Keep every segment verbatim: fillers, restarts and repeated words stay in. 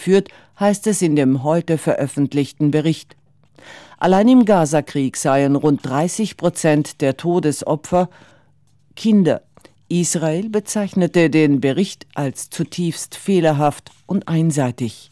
geführt, heißt es in dem heute veröffentlichten Bericht. Allein im Gazakrieg seien rund dreißig Prozent der Todesopfer Kinder. Israel bezeichnete den Bericht als zutiefst fehlerhaft und einseitig.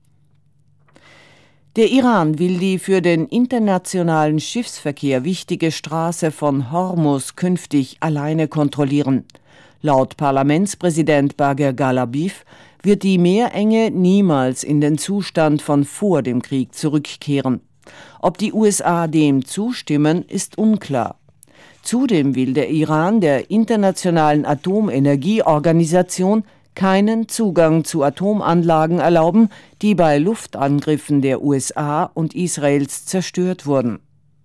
Der Iran will die für den internationalen Schiffsverkehr wichtige Straße von Hormuz künftig alleine kontrollieren. Laut Parlamentspräsident Bagher Ghalibaf wird die Meerenge niemals in den Zustand von vor dem Krieg zurückkehren. Ob die U S A dem zustimmen, ist unklar. Zudem will der Iran der Internationalen Atomenergieorganisation keinen Zugang zu Atomanlagen erlauben, die bei Luftangriffen der U S A und Israels zerstört wurden.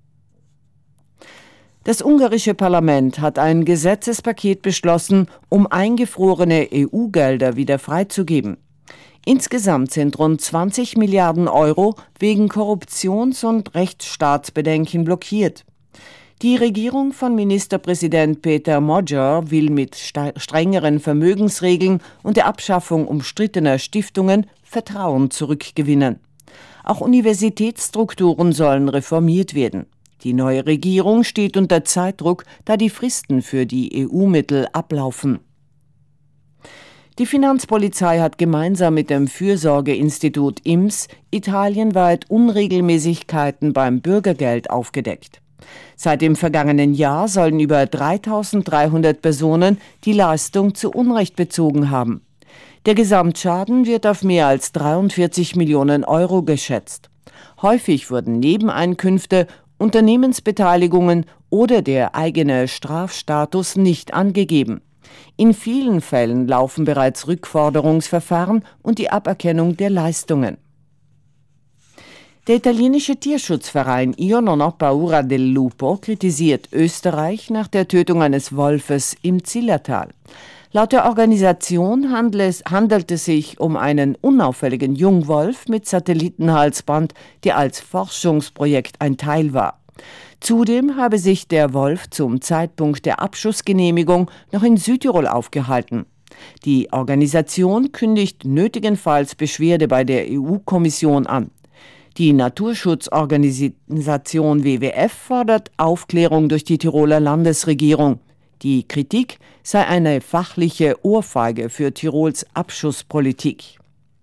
Das ungarische Parlament hat ein Gesetzespaket beschlossen, um eingefrorene E U-Gelder wieder freizugeben. Insgesamt sind rund zwanzig Milliarden Euro wegen Korruptions- und Rechtsstaatsbedenken blockiert. Die Regierung von Ministerpräsident Peter Magyar will mit strengeren Vermögensregeln und der Abschaffung umstrittener Stiftungen Vertrauen zurückgewinnen. Auch Universitätsstrukturen sollen reformiert werden. Die neue Regierung steht unter Zeitdruck, da die Fristen für die E U-Mittel ablaufen. Die Finanzpolizei hat gemeinsam mit dem Fürsorgeinstitut I M S italienweit Unregelmäßigkeiten beim Bürgergeld aufgedeckt. Seit dem vergangenen Jahr sollen über dreitausenddreihundert Personen die Leistung zu Unrecht bezogen haben. Der Gesamtschaden wird auf mehr als dreiundvierzig Millionen Euro geschätzt. Häufig wurden Nebeneinkünfte, Unternehmensbeteiligungen oder der eigene Strafstatus nicht angegeben. In vielen Fällen laufen bereits Rückforderungsverfahren und die Aberkennung der Leistungen. Der italienische Tierschutzverein Io non ho paura del lupo kritisiert Österreich nach der Tötung eines Wolfes im Zillertal. Laut der Organisation handelt es sich um einen unauffälligen Jungwolf mit Satellitenhalsband, der als Forschungsprojekt ein Teil war. Zudem habe sich der Wolf zum Zeitpunkt der Abschussgenehmigung noch in Südtirol aufgehalten. Die Organisation kündigt nötigenfalls Beschwerde bei der E U-Kommission an. Die Naturschutzorganisation W W F fordert Aufklärung durch die Tiroler Landesregierung. Die Kritik sei eine fachliche Ohrfeige für Tirols Abschusspolitik.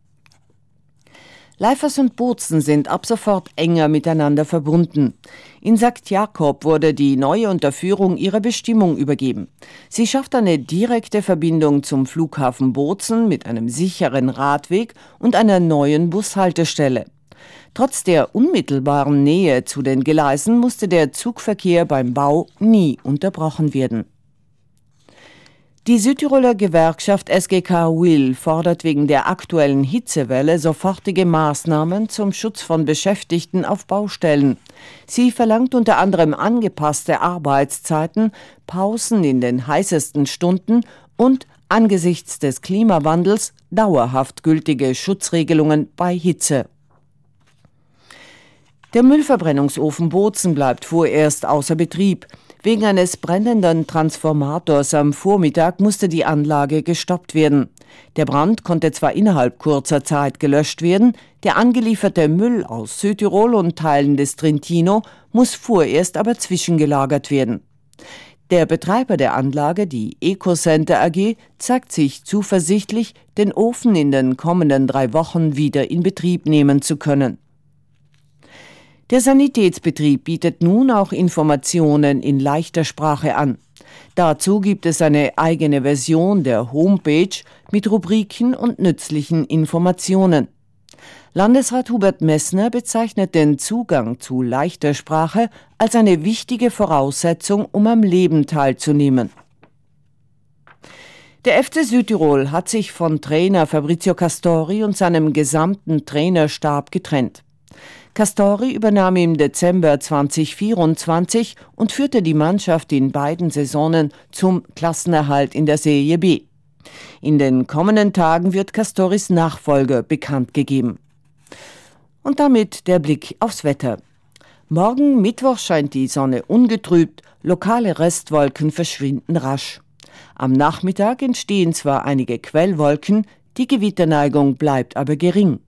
Leifers und Bozen sind ab sofort enger miteinander verbunden. In Sankt Jakob wurde die neue Unterführung ihrer Bestimmung übergeben. Sie schafft eine direkte Verbindung zum Flughafen Bozen mit einem sicheren Radweg und einer neuen Bushaltestelle. Trotz der unmittelbaren Nähe zu den Gleisen musste der Zugverkehr beim Bau nie unterbrochen werden. Die Südtiroler Gewerkschaft S G K Will fordert wegen der aktuellen Hitzewelle sofortige Maßnahmen zum Schutz von Beschäftigten auf Baustellen. Sie verlangt unter anderem angepasste Arbeitszeiten, Pausen in den heißesten Stunden und angesichts des Klimawandels dauerhaft gültige Schutzregelungen bei Hitze. Der Müllverbrennungsofen Bozen bleibt vorerst außer Betrieb. Wegen eines brennenden Transformators am Vormittag musste die Anlage gestoppt werden. Der Brand konnte zwar innerhalb kurzer Zeit gelöscht werden, der angelieferte Müll aus Südtirol und Teilen des Trentino muss vorerst aber zwischengelagert werden. Der Betreiber der Anlage, die Ecocenter A G, zeigt sich zuversichtlich, den Ofen in den kommenden drei Wochen wieder in Betrieb nehmen zu können. Der Sanitätsbetrieb bietet nun auch Informationen in leichter Sprache an. Dazu gibt es eine eigene Version der Homepage mit Rubriken und nützlichen Informationen. Landesrat Hubert Messner bezeichnet den Zugang zu leichter Sprache als eine wichtige Voraussetzung, um am Leben teilzunehmen. Der F C Südtirol hat sich von Trainer Fabrizio Castori und seinem gesamten Trainerstab getrennt. Castori übernahm im Dezember zweitausendvierundzwanzig und führte die Mannschaft in beiden Saisonen zum Klassenerhalt in der Serie B. In den kommenden Tagen wird Castoris Nachfolger bekannt gegeben. Und damit der Blick aufs Wetter. Morgen Mittwoch scheint die Sonne ungetrübt, lokale Restwolken verschwinden rasch. Am Nachmittag entstehen zwar einige Quellwolken, die Gewitterneigung bleibt aber gering.